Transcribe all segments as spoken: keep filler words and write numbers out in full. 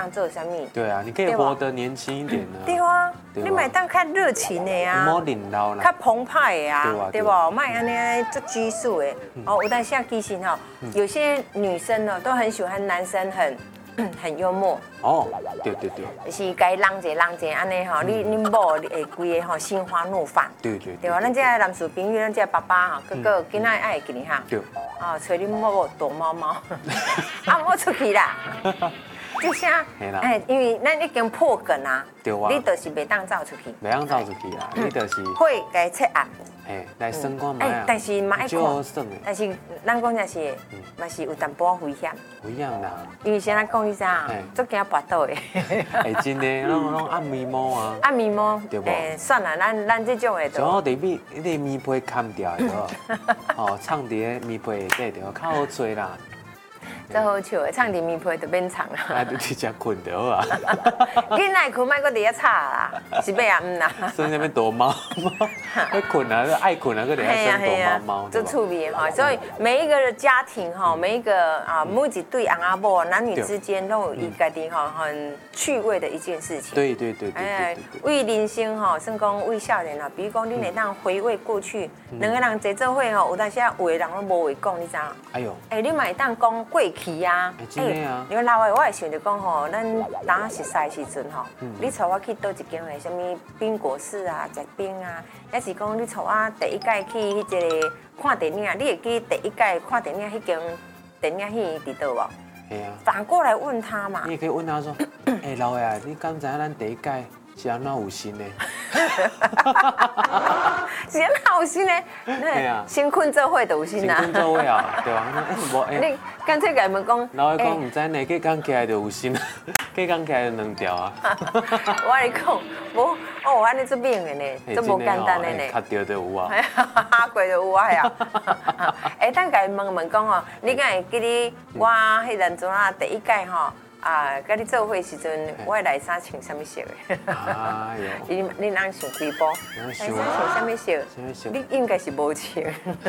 当做什么？ 对啊，你可以活得年轻一点呢。 对啊，你买当较热情的啊， 莫领老啦， 较澎湃的啊，对不？卖安尼做拘束的。哦，有但现在其实哈，有些女生呢都很喜欢男生很很幽默。 哦，对对对， 就是该浪者浪者安尼吼，你你某会规个吼心花怒放。对对。对吧？咱这男士朋友，咱这爸爸哈，哥哥囡仔爱给你哈。对。哦，找你某某躲猫猫，啊，莫出去啦。就啥？哎，因为咱已经破梗啊，你就是袂当走出去， 袂当走出去啦，你就是会该切暗。 哎，来算看卖啊， 但是嘛爱看， 算的。 但是咱讲也是，嘛是有淡薄危险。 危险啦。 因为现在讲你啥，足惊跋倒的。 哎，真的，拢拢按眉毛啊。 按眉毛， 对不？ 哎，算了，咱咱这种的。 最好得咪，你得眉皮砍掉的哦，唱伫眉皮下底着较好吹啦。 真好笑的，唱伫面皮就变长啦。 啊，你直接困就好啊。 囡仔困，莫搁伫遐吵啦，是要啊唔啦？ 算什么躲猫猫？要困啊，爱困啊，搁伫遐算躲猫猫。 做趣味哈，所以每一个家庭哈，每一个啊，每一对翁仔某男女之间都有伊家己哈很趣味的一件事情。 对对对对对。 为人生哈，算讲为少年啊，比如讲你会当回味过去，两个人坐做伙吼，有当时啊有的人拢无话讲，你知影？哎呦，哎，你嘛会当讲过去啊？ 哎，啊！ 你老的我会想着讲吼，咱当时赛时阵吼，你带我去倒一间的什么冰果室啊，食冰啊，还是讲你带我第一届去迄个看电影，你会记第一届看电影迄间电影院伫倒无？ 系啊。 反过来问他嘛。 你也可以问他说：“哎，老的啊，你敢知影咱第一届是安怎有心呢？” 是安怎有心呢？对啊，新困做伙就有心啦。 新困做伙啊，对吧？ 无哎。你干脆甲伊问讲， 老的讲唔知呢，计讲起来就有心啦，计讲起来就两条啊。 我跟你讲，无哦，安尼做命的呢，做无简单的呢。 卡掉就有啊， 哈过就有啊呀。哎，等甲伊问问讲哦，你敢会记得我迄阵阵啊，第一届吼。啊，甲你做伙时阵，我的内衫穿什么色的？哎呦！你你哪想几波？内衫穿什么色？你应该是无穿。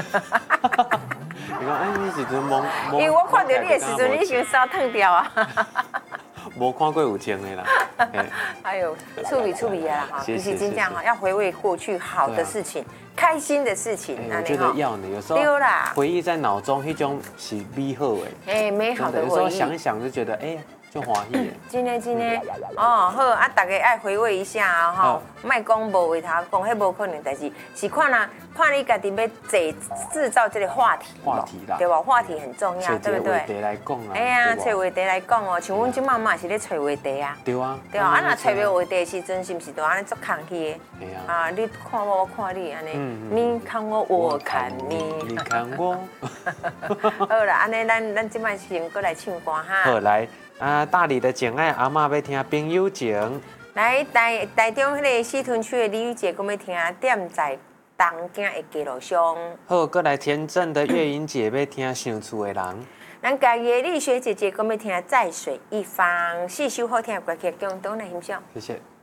你讲哎，你时阵懵懵。 因为我看到你的时阵，你已经烧烫掉啊。 无看过有穿的啦。 哎呦，处理处理啊哈！其实真正哈，要回味过去好的事情、开心的事情。 我觉得要呢，有时候回忆在脑中，迄种是美好的。 哎，美好的回忆。 有时候想一想就觉得哎。就欢喜。 真的真的哦，好啊，大家爱回味一下啊哈，卖讲无为头讲，迄无可能，但是是看啊，看你家己要制制造这个话题， 话题啦， 对吧？话题很重要，对不对？ 找话题来讲啊。 哎呀，找话题来讲哦，像阮即妈妈是咧找话题啊。 对啊。 对啊，啊若找袂话题的时阵，是不是都安尼足空气的？ 对啊。 啊，你看我，我看你安尼，你看我，我看你， 你看我。 好啦，安尼咱咱即摆先过来唱歌哈。 好来。啊，大理的简爱阿嬷要听朋友情。 来台台中迄个西屯区的李宇姐，我要听点在东京的街路上。 好，过来田镇的月英姐要听想厝的人。 咱家己的丽雪姐姐，我要听在水一方。四首好听的歌曲，共同来欣赏。 谢谢。